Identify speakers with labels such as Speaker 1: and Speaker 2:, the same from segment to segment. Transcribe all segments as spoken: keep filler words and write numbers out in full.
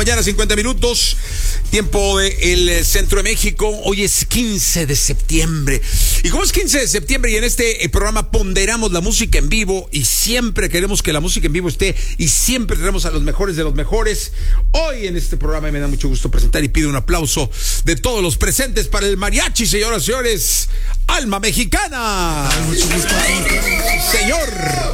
Speaker 1: mañana, cincuenta minutos, tiempo del centro de México. Hoy es quince de septiembre. Y como es quince de septiembre y en este programa ponderamos la música en vivo y siempre queremos que la música en vivo esté y siempre tenemos a los mejores de los mejores. Hoy en este programa me da mucho gusto presentar y pido un aplauso de todos los presentes para el mariachi, señoras y señores. Alma Mexicana.
Speaker 2: Mucho gusto.
Speaker 1: Señor.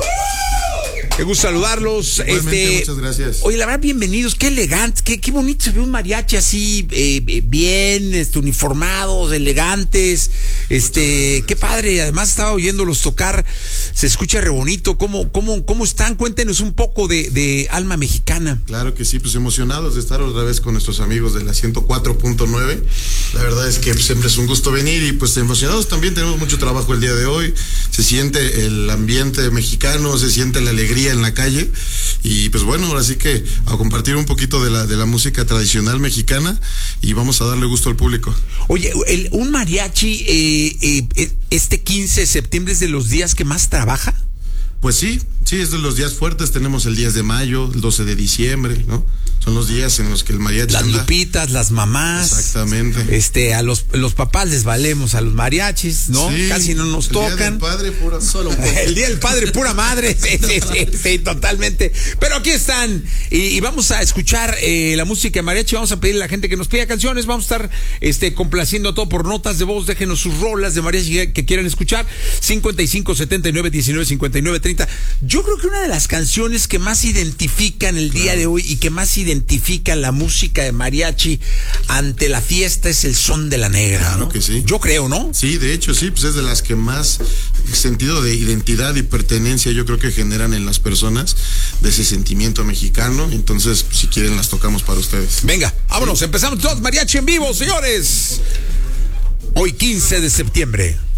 Speaker 1: Qué gusto saludarlos. Este,
Speaker 2: muchas gracias.
Speaker 1: Oye, la verdad, bienvenidos. Qué elegante, qué, qué bonito se ve un mariachi así, eh, eh, bien, este, uniformados, elegantes. Este, qué padre. Además, estaba oyéndolos tocar. Se escucha re bonito. ¿Cómo, cómo, cómo están? Cuéntenos un poco de, de Alma Mexicana.
Speaker 2: Claro que sí, pues emocionados de estar otra vez con nuestros amigos de la ciento cuatro punto nueve. La verdad es que pues, siempre es un gusto venir y pues emocionados también. Tenemos mucho trabajo el día de hoy. Se siente el ambiente mexicano, se siente la alegría en la calle y pues bueno, ahora sí que a compartir un poquito de la de la música tradicional mexicana y vamos a darle gusto al público.
Speaker 1: Oye, el, un mariachi eh, eh, este quince de septiembre es de los días que más trabaja.
Speaker 2: Pues sí, sí, es de los días fuertes. Tenemos el diez de mayo, el doce de diciembre, ¿no? Son los días en los que el mariachi
Speaker 1: Las
Speaker 2: anda.
Speaker 1: lupitas, las mamás.
Speaker 2: Exactamente.
Speaker 1: Este, a los, los papás les valemos a los mariachis, ¿no?
Speaker 2: Sí,
Speaker 1: casi no nos
Speaker 2: el
Speaker 1: tocan.
Speaker 2: El día del padre, pura solo un poco.
Speaker 1: El día del padre, pura madre. Sí, sí, sí, sí, totalmente. Pero aquí están. Y, y vamos a escuchar eh, la música de mariachi. Vamos a pedirle a la gente que nos pida canciones. Vamos a estar este, complaciendo a todo por notas de voz. Déjenos sus rolas de mariachi que, que quieran escuchar. cincuenta y cinco, setenta y nueve, diecinueve, cincuenta y nueve, treinta. Yo creo que una de las canciones que más identifican el día de hoy y que más identifican la música de mariachi ante la fiesta es el Son de la Negra.
Speaker 2: Claro,
Speaker 1: ¿no?
Speaker 2: que sí.
Speaker 1: Yo creo, ¿no?
Speaker 2: Sí, de hecho sí, pues es de las que más sentido de identidad y pertenencia yo creo que generan en las personas de ese sentimiento mexicano. Entonces, si quieren las tocamos para ustedes.
Speaker 1: Venga, vámonos,
Speaker 2: sí.
Speaker 1: Empezamos todos mariachi en vivo, señores. Hoy quince de septiembre.